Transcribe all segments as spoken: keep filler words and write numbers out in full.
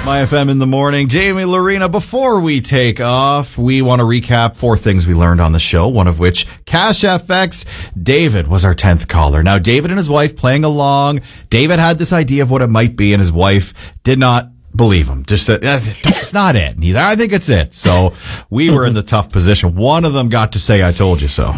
My F M in the morning. Jamie, Lorena, before we take off, we want to recap four things we learned on the show, one of which, Cash F X. David was our tenth caller. Now, David and his wife playing along. David had this idea of what it might be, and his wife did not believe him. Just said, it's not it. And he's like, I think it's it. So we were in the tough position. One of them got to say, I told you so.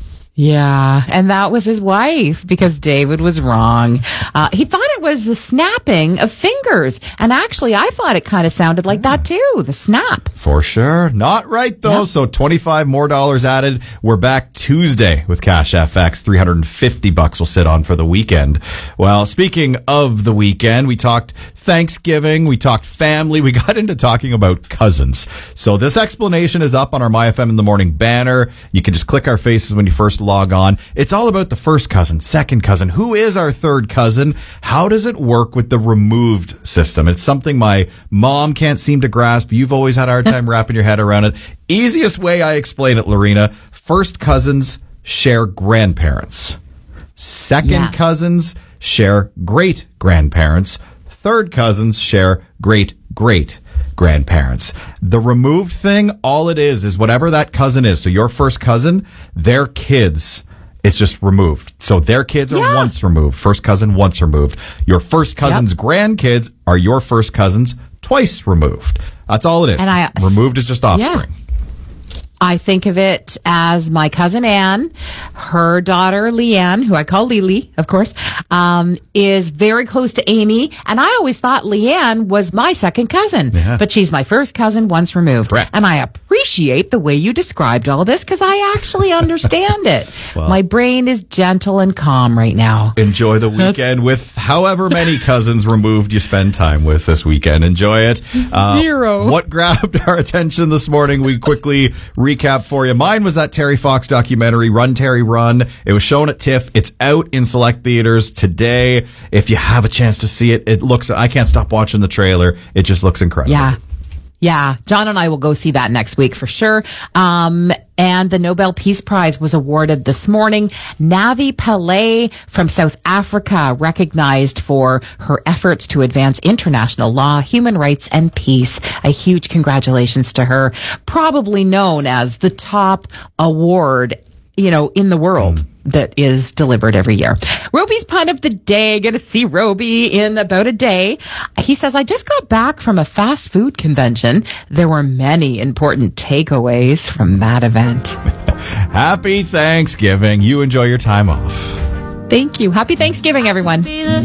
Yeah, and that was his wife because David was wrong. Uh, he thought it was the snapping of fingers. And actually, I thought it kind of sounded like that too, the snap. For sure. Not right, though. Yep. So twenty-five more dollars added. We're back Tuesday with Cash F X. three hundred fifty bucks will sit on for the weekend. Well, speaking of the weekend, we talked Thanksgiving. We talked family. We got into talking about cousins. So this explanation is up on our My F M in the Morning banner. You can just click our faces when you first log on. It's all about the first cousin, second cousin. Who is our third cousin? How does it work with the removed system? It's something my mom can't seem to grasp. You've always had a hard time wrapping your head around it. Easiest way I explain it, Lorena, first cousins share grandparents. Second yes. cousins share great grandparents. Third cousins share great great grandparents. The removed thing, all it is, is whatever that cousin is. So your first cousin, their kids, it's just removed. So their kids are yeah. once removed. First cousin once removed. Your first cousin's yep. grandkids are your first cousins twice removed. That's all it is. And I, removed is just offspring. Yeah. I think of it as my cousin Anne, her daughter Leanne, who I call Lily, of course, um, is very close to Amy. And I always thought Leanne was my second cousin, yeah. but she's my first cousin once removed. Correct. And I appreciate the way you described all this because I actually understand it. Well, my brain is gentle and calm right now. Enjoy the weekend That's... with however many cousins removed you spend time with this weekend. Enjoy it. Zero. Uh, what grabbed our attention this morning? We quickly re- recap for you. Mine was that Terry Fox documentary, Run, Terry, Run. It was shown at TIFF. It's out in select theaters today. If you have a chance to see it, it looks, I can't stop watching the trailer. It just looks incredible. Yeah. Yeah. John and I will go see that next week for sure. Um, and the Nobel Peace Prize was awarded this morning. Navi Pillay from South Africa, recognized for her efforts to advance international law, human rights, and peace. A huge congratulations to her. Probably known as the top award, you know, in the world. Mm. That is delivered every year. Roby's pun of the day. Going to see Roby in about a day. He says, I just got back from a fast food convention. There were many important takeaways from that event. Happy Thanksgiving. You enjoy your time off. Thank you. Happy Thanksgiving, everyone.